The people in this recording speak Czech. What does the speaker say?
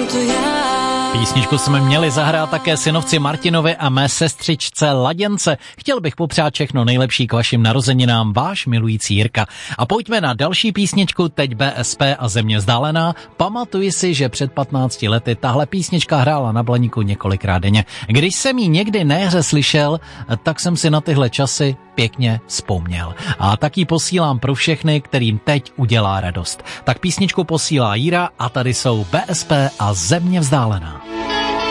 to já. Písničku jsme měli zahrát také synovci Martinovi a mé sestřičce Laděnce. Chtěl bych popřát všechno nejlepší k vašim narozeninám, váš milující Jirka. A pojďme na další písničku, teď BSP a Země vzdálená. Pamatuji si, že před 15 lety tahle písnička hrála na Blaníku několikrát denně. Když jsem ji někdy na jaře slyšel, tak jsem si na tyhle časy pěkně vzpomněl. A tak ji posílám pro všechny, kterým teď udělá radost. Tak písničku posílá Jíra a tady jsou BSP a Země vzdálená.